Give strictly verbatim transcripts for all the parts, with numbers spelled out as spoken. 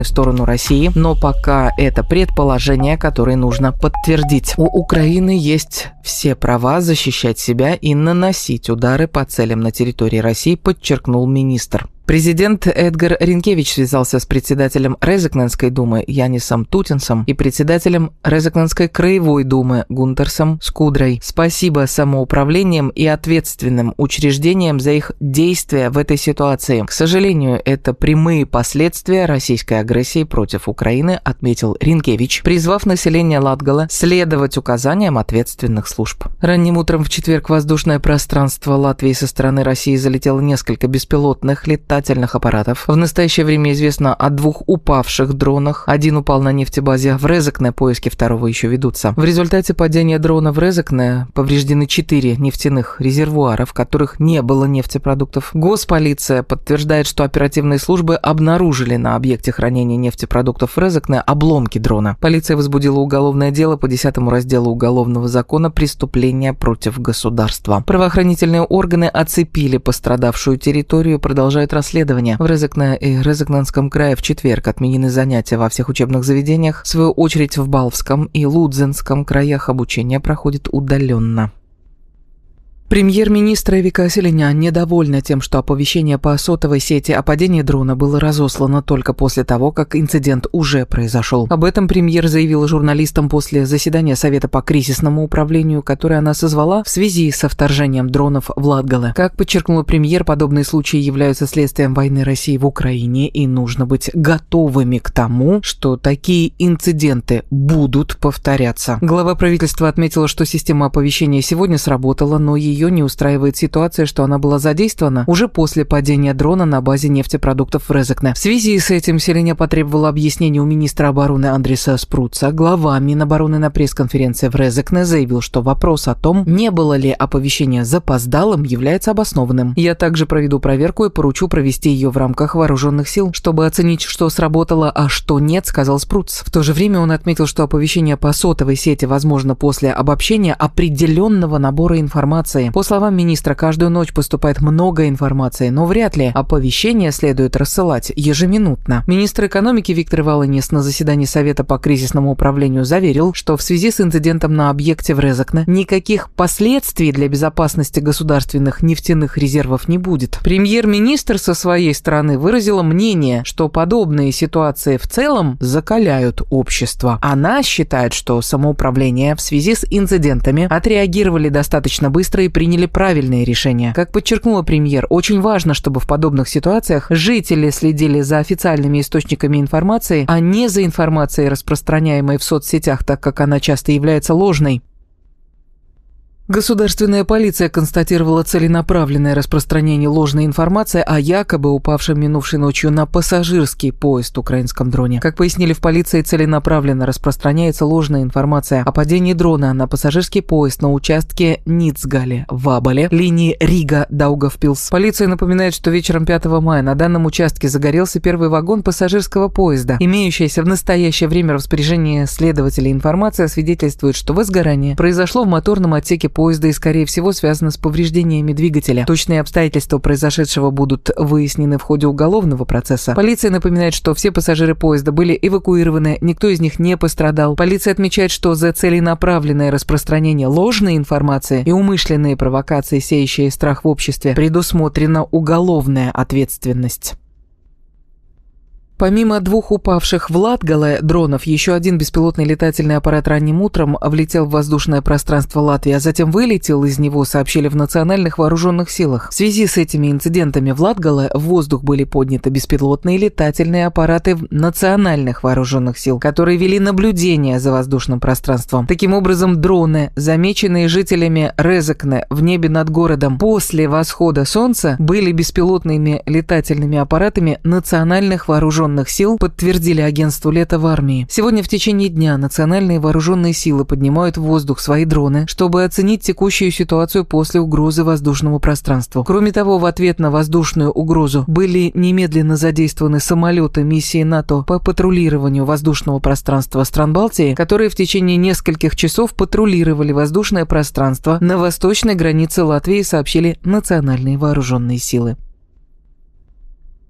в сторону России, но пока это предположение, которое нужно подтвердить. У Украины есть все права защищать себя и наносить удары по целям на территории России, подчеркнул министр. Президент Эдгар Ринкевич связался с председателем Резекненской думы Янисом Тутинсом и председателем Резекненской краевой думы Гунтерсом Скудрой. Спасибо самоуправлениям и ответственным учреждениям за их действия в этой ситуации. К сожалению, это прямые последствия российской агрессии против Украины, отметил Ринкевич, призвав население Латгала следовать указаниям ответственных служб. Ранним утром в четверг в воздушное пространство Латвии со стороны России залетело несколько беспилотных летательных аппаратов. В настоящее время известно о двух упавших дронах. Один упал на нефтебазе в Резекне, поиски второго еще ведутся. В результате падения дрона в Резекне повреждены четыре нефтяных резервуара, в которых не было нефтепродуктов. Госполиция подтверждает, что оперативные службы обнаружили на объекте хранения нефтепродуктов в Резекне обломки дрона. Полиция возбудила уголовное дело по десятому разделу Уголовного закона «Преступления против государства». Правоохранительные органы оцепили пострадавшую территорию, продолжают расследование. В Резекне и Резекненском крае в четверг отменены занятия во всех учебных заведениях. В свою очередь в Балвском и Лудзенском краях обучение проходит удаленно. Премьер-министр Вика Селинян недовольна тем, что оповещение по сотовой сети о падении дрона было разослано только после того, как инцидент уже произошел. Об этом премьер заявила журналистам после заседания Совета по кризисному управлению, которое она созвала в связи со вторжением дронов в Латгале. Как подчеркнула премьер, подобные случаи являются следствием войны России в Украине, и нужно быть готовыми к тому, что такие инциденты будут повторяться. Глава правительства отметила, что система оповещения сегодня сработала, но ее не устраивает ситуация, что она была задействована уже после падения дрона на базе нефтепродуктов в Резекне. В связи с этим Селиня потребовала объяснений у министра обороны Андриса Спруца. Глава Минобороны на пресс-конференции в Резекне заявил, что вопрос о том, не было ли оповещение запоздалым, является обоснованным. «Я также проведу проверку и поручу провести ее в рамках вооруженных сил, чтобы оценить, что сработало, а что нет», — сказал Спруц. В то же время он отметил, что оповещение по сотовой сети возможно после обобщения определенного набора информации. По словам министра, каждую ночь поступает много информации, но вряд ли оповещения следует рассылать ежеминутно. Министр экономики Виктор Валанис на заседании Совета по кризисному управлению заверил, что в связи с инцидентом на объекте в Резекне никаких последствий для безопасности государственных нефтяных резервов не будет. Премьер-министр со своей стороны выразила мнение, что подобные ситуации в целом закаляют общество. Она считает, что самоуправление в связи с инцидентами отреагировали достаточно быстро и приняли правильные решения. Как подчеркнула премьер, очень важно, чтобы в подобных ситуациях жители следили за официальными источниками информации, а не за информацией, распространяемой в соцсетях, так как она часто является ложной. Государственная полиция констатировала целенаправленное распространение ложной информации о якобы упавшем минувшей ночью на пассажирский поезд украинском дроне. Как пояснили в полиции, целенаправленно распространяется ложная информация о падении дрона на пассажирский поезд на участке Ницгале-Ваболе линии Рига-Даугавпилс. Полиция напоминает, что вечером пятого мая на данном участке загорелся первый вагон пассажирского поезда. Имеющаяся в настоящее время в распоряжении следователей информация свидетельствует, что возгорание произошло в моторном отсеке поезда поезда и, скорее всего, связано с повреждениями двигателя. Точные обстоятельства произошедшего будут выяснены в ходе уголовного процесса. Полиция напоминает, что все пассажиры поезда были эвакуированы, никто из них не пострадал. Полиция отмечает, что за целенаправленное распространение ложной информации и умышленные провокации, сеющие страх в обществе, предусмотрена уголовная ответственность. Помимо двух упавших в Латгале дронов, еще один беспилотный летательный аппарат ранним утром влетел в воздушное пространство Латвии, а затем вылетел из него, сообщили в национальных вооруженных силах. В связи с этими инцидентами в Латгале в воздух были подняты беспилотные летательные аппараты национальных вооруженных сил, которые вели наблюдение за воздушным пространством. Таким образом, дроны, замеченные жителями Резекне в небе над городом после восхода солнца, были беспилотными летательными аппаратами национальных вооруженных сил, подтвердили агентству «Лето» в армии. Сегодня в течение дня национальные вооруженные силы поднимают в воздух свои дроны, чтобы оценить текущую ситуацию после угрозы воздушному пространству. Кроме того, в ответ на воздушную угрозу были немедленно задействованы самолеты миссии НАТО по патрулированию воздушного пространства стран Балтии, которые в течение нескольких часов патрулировали воздушное пространство на восточной границе Латвии, сообщили национальные вооруженные силы.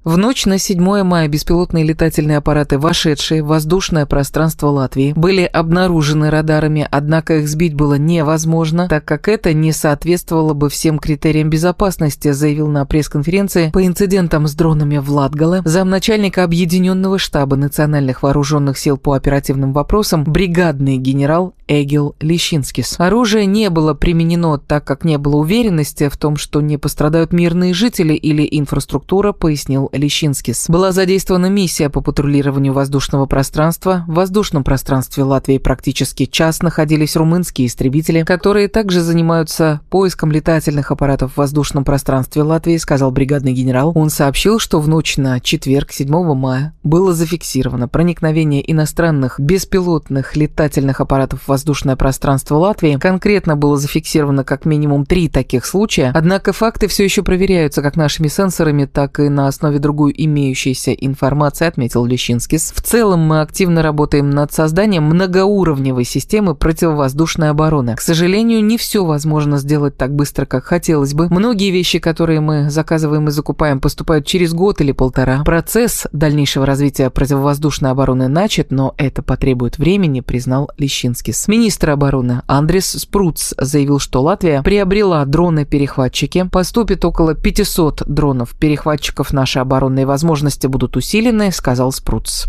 В ночь на седьмое мая беспилотные летательные аппараты, вошедшие в воздушное пространство Латвии, были обнаружены радарами, однако их сбить было невозможно, так как это не соответствовало бы всем критериям безопасности, заявил на пресс-конференции по инцидентам с дронами в Латгале замначальника Объединенного штаба национальных вооруженных сил по оперативным вопросам бригадный генерал Эгил Лещинскис. Оружие не было применено, так как не было уверенности в том, что не пострадают мирные жители или инфраструктура, пояснил Лещинскис. Была задействована миссия по патрулированию воздушного пространства. В воздушном пространстве Латвии практически час находились румынские истребители, которые также занимаются поиском летательных аппаратов в воздушном пространстве Латвии, сказал бригадный генерал. Он сообщил, что в ночь на четверг, седьмого мая, было зафиксировано проникновение иностранных беспилотных летательных аппаратов в воздушное пространство Латвии. Конкретно было зафиксировано как минимум три таких случая, однако факты все еще проверяются как нашими сенсорами, так и на основе другой имеющейся информации, отметил Лещинскис. В целом мы активно работаем над созданием многоуровневой системы противовоздушной обороны. К сожалению, не все возможно сделать так быстро, как хотелось бы. Многие вещи, которые мы заказываем и закупаем, поступают через год или полтора. Процесс дальнейшего развития противовоздушной обороны начат, но это потребует времени, признал Лещинскис. Министр обороны Андрис Спруц заявил, что Латвия приобрела дроны-перехватчики. Поступит около пятисот дронов-перехватчиков. Наши оборонные возможности будут усилены, сказал Спруц.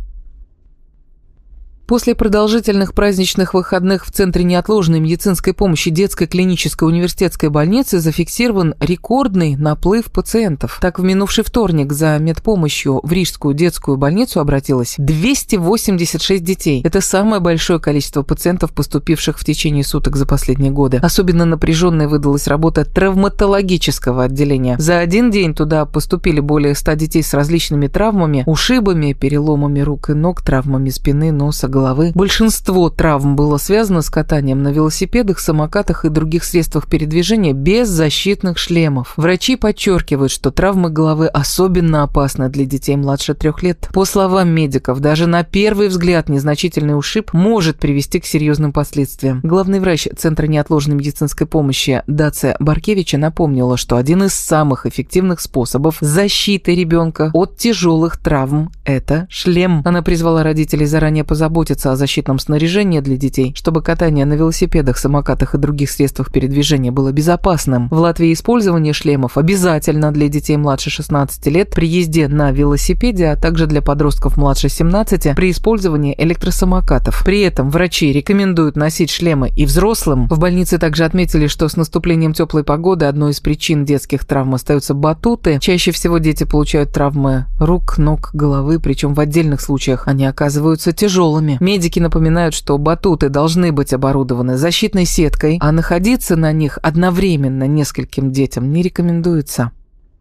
После продолжительных праздничных выходных в Центре неотложной медицинской помощи детской клинической университетской больницы зафиксирован рекордный наплыв пациентов. Так, в минувший вторник за медпомощью в Рижскую детскую больницу обратилось двести восемьдесят шесть детей. Это самое большое количество пациентов, поступивших в течение суток за последние годы. Особенно напряженной выдалась работа травматологического отделения. За один день туда поступили более ста детей с различными травмами, ушибами, переломами рук и ног, травмами спины, носа, головы. головы. Большинство травм было связано с катанием на велосипедах, самокатах и других средствах передвижения без защитных шлемов. Врачи подчеркивают, что травмы головы особенно опасны для детей младше трех лет. По словам медиков, даже на первый взгляд незначительный ушиб может привести к серьезным последствиям. Главный врач Центра неотложной медицинской помощи Даце Баркевича напомнила, что один из самых эффективных способов защиты ребенка от тяжелых травм – это шлем. Она призвала родителей заранее позаботиться о защитном снаряжении для детей, чтобы катание на велосипедах, самокатах и других средствах передвижения было безопасным. В Латвии использование шлемов обязательно для детей младше шестнадцати лет при езде на велосипеде, а также для подростков младше семнадцати при использовании электросамокатов. При этом врачи рекомендуют носить шлемы и взрослым. В больнице также отметили, что с наступлением теплой погоды одной из причин детских травм остаются батуты. Чаще всего дети получают травмы рук, ног, головы, причем в отдельных случаях они оказываются тяжелыми. Медики напоминают, что батуты должны быть оборудованы защитной сеткой, а находиться на них одновременно нескольким детям не рекомендуется.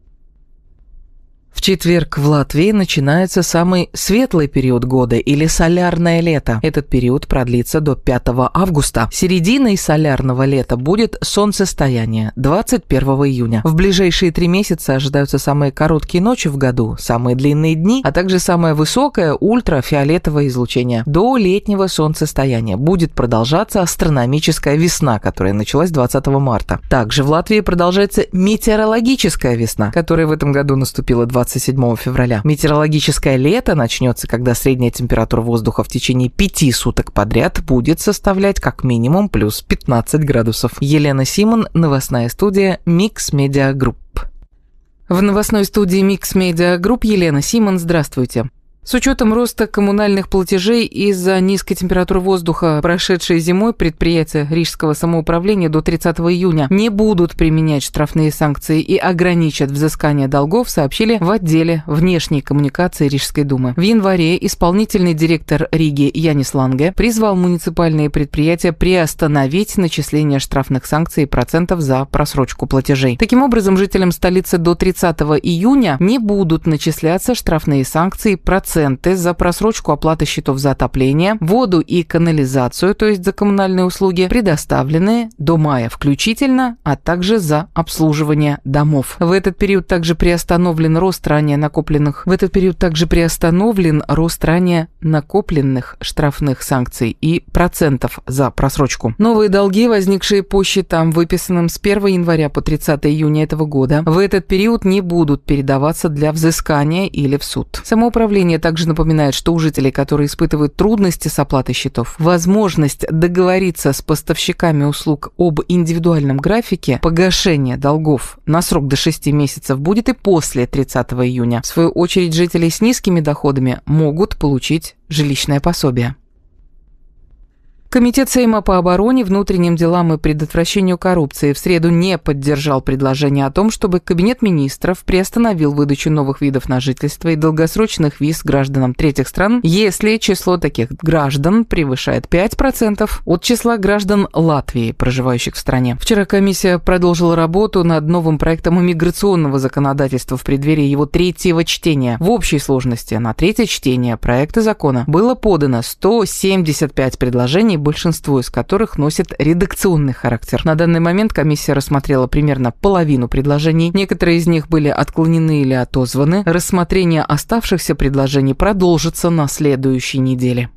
В четверг в Латвии начинается самый светлый период года или солярное лето. Этот период продлится до пятого августа. Серединой солярного лета будет солнцестояние двадцать первого июня. В ближайшие три месяца ожидаются самые короткие ночи в году, самые длинные дни, а также самое высокое ультрафиолетовое излучение. До летнего солнцестояния будет продолжаться астрономическая весна, которая началась двадцатого марта. Также в Латвии продолжается метеорологическая весна, которая в этом году наступила двадцать седьмого февраля. Метеорологическое лето начнется, когда средняя температура воздуха в течение пяти суток подряд будет составлять как минимум плюс пятнадцать градусов. Елена Симон, новостная студия Mix Media Group. В новостной студии Mix Media Group Елена Симон, здравствуйте. С учетом роста коммунальных платежей из-за низкой температуры воздуха, прошедшей зимой, предприятия Рижского самоуправления до тридцатого июня не будут применять штрафные санкции и ограничат взыскание долгов, сообщили в отделе внешней коммуникации Рижской думы. В январе исполнительный директор Риги Янис Ланге призвал муниципальные предприятия приостановить начисление штрафных санкций и процентов за просрочку платежей. Таким образом, жителям столицы до тридцатого июня не будут начисляться штрафные санкции и проценты проценты за просрочку оплаты счетов за отопление, воду и канализацию, то есть за коммунальные услуги, предоставленные до мая включительно, а также за обслуживание домов. В этот период также приостановлен рост ранее накопленных в этот период также приостановлен рост ранее накопленных штрафных санкций и процентов за просрочку. Новые долги, возникшие по счетам, выписанным с первого января по тридцатое июня этого года, в этот период не будут передаваться для взыскания или в суд. Самоуправление также напоминает, что у жителей, которые испытывают трудности с оплатой счетов, возможность договориться с поставщиками услуг об индивидуальном графике погашения долгов на срок до шести месяцев будет и после тридцатого июня. В свою очередь, жители с низкими доходами могут получить жилищное пособие. Комитет Сейма по обороне, внутренним делам и предотвращению коррупции в среду не поддержал предложение о том, чтобы Кабинет министров приостановил выдачу новых видов на жительство и долгосрочных виз гражданам третьих стран, если число таких граждан превышает пять процентов от числа граждан Латвии, проживающих в стране. Вчера комиссия продолжила работу над новым проектом иммиграционного законодательства в преддверии его третьего чтения. В общей сложности на третье чтение проекта закона было подано сто семьдесят пять предложений, большинство из которых носит редакционный характер. На данный момент комиссия рассмотрела примерно половину предложений. Некоторые из них были отклонены или отозваны. Рассмотрение оставшихся предложений продолжится на следующей неделе.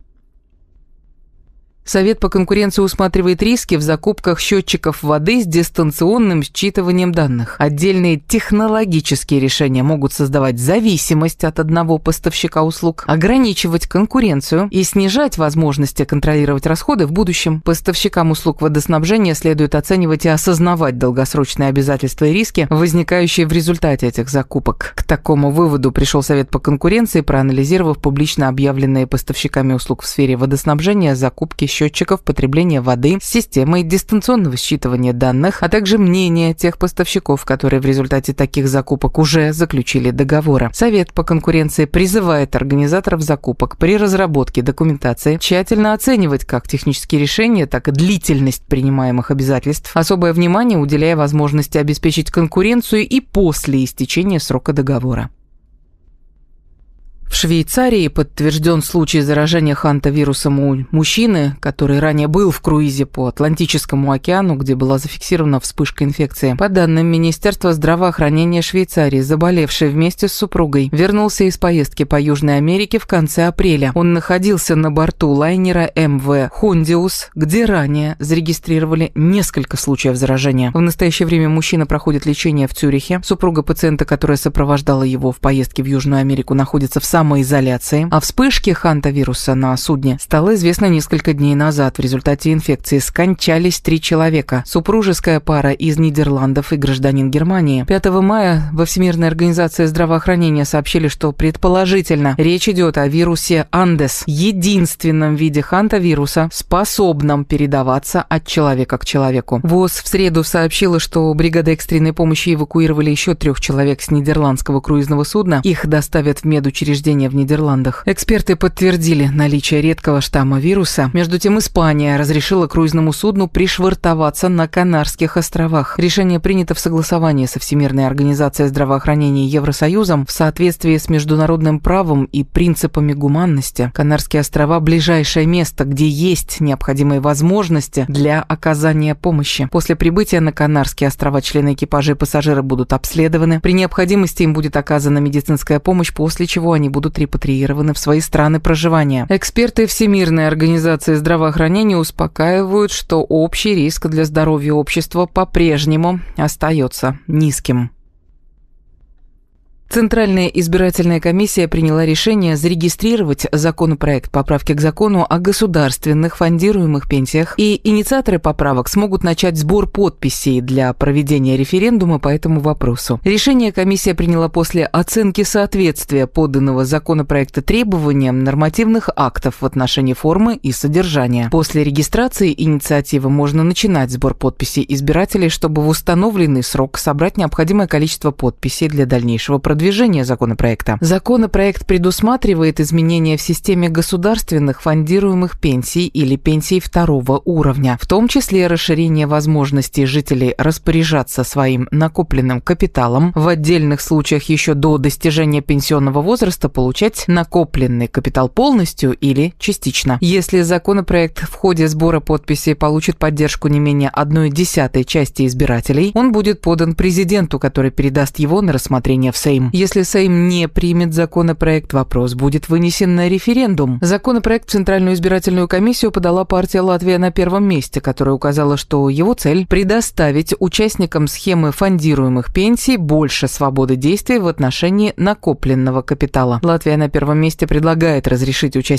Совет по конкуренции усматривает риски в закупках счетчиков воды с дистанционным считыванием данных. Отдельные технологические решения могут создавать зависимость от одного поставщика услуг, ограничивать конкуренцию и снижать возможности контролировать расходы в будущем. Поставщикам услуг водоснабжения следует оценивать и осознавать долгосрочные обязательства и риски, возникающие в результате этих закупок. К такому выводу пришел Совет по конкуренции, проанализировав публично объявленные поставщиками услуг в сфере водоснабжения закупки счетчиков потребления воды с системой дистанционного считывания данных, а также мнение тех поставщиков, которые в результате таких закупок уже заключили договоры. Совет по конкуренции призывает организаторов закупок при разработке документации тщательно оценивать как технические решения, так и длительность принимаемых обязательств, особое внимание уделяя возможности обеспечить конкуренцию и после истечения срока договора. В Швейцарии подтвержден случай заражения хантавирусом у мужчины, который ранее был в круизе по Атлантическому океану, где была зафиксирована вспышка инфекции. По данным Министерства здравоохранения Швейцарии, заболевший вместе с супругой вернулся из поездки по Южной Америке в конце апреля. Он находился на борту лайнера эм вэ «Хондиус», где ранее зарегистрировали несколько случаев заражения. В настоящее время мужчина проходит лечение в Цюрихе. Супруга пациента, которая сопровождала его в поездке в Южную Америку, находится в самом самоизоляции. О вспышке хантавируса на судне стало известно несколько дней назад. В результате инфекции скончались три человека. Супружеская пара из Нидерландов и гражданин Германии. пятого мая во Всемирной организации здравоохранения сообщили, что предположительно речь идет о вирусе Андес, единственном виде хантавируса, способном передаваться от человека к человеку. ВОЗ в среду сообщила, что бригада экстренной помощи эвакуировали еще трех человек с нидерландского круизного судна. Их доставят в медучреждение в Нидерландах. Эксперты подтвердили наличие редкого штамма вируса. Между тем, Испания разрешила круизному судну пришвартоваться на Канарских островах. Решение принято в согласовании со Всемирной организацией здравоохранения и Евросоюзом в соответствии с международным правом и принципами гуманности. Канарские острова – ближайшее место, где есть необходимые возможности для оказания помощи. После прибытия на Канарские острова члены экипажа и пассажиры будут обследованы. При необходимости им будет оказана медицинская помощь, после чего они будут репатриированы в свои страны проживания. Эксперты Всемирной организации здравоохранения успокаивают, что общий риск для здоровья общества по-прежнему остается низким. Центральная избирательная комиссия приняла решение зарегистрировать законопроект поправки к закону о государственных фондируемых пенсиях, и инициаторы поправок смогут начать сбор подписей для проведения референдума по этому вопросу. Решение комиссия приняла после оценки соответствия поданного законопроекта требованиям нормативных актов в отношении формы и содержания. После регистрации инициативы можно начинать сбор подписей избирателей, чтобы в установленный срок собрать необходимое количество подписей для дальнейшего продвижения продвижения законопроекта. Законопроект предусматривает изменения в системе государственных фондируемых пенсий или пенсий второго уровня, в том числе расширение возможностей жителей распоряжаться своим накопленным капиталом, в отдельных случаях еще до достижения пенсионного возраста получать накопленный капитал полностью или частично. Если законопроект в ходе сбора подписей получит поддержку не менее одной десятой части избирателей, он будет подан президенту, который передаст его на рассмотрение в Сейм. Если Сейм не примет законопроект, вопрос будет вынесен на референдум. Законопроект в Центральную избирательную комиссию подала партия «Латвия на первом месте», которая указала, что его цель – предоставить участникам схемы фондируемых пенсий больше свободы действий в отношении накопленного капитала. «Латвия на первом месте» предлагает разрешить участникам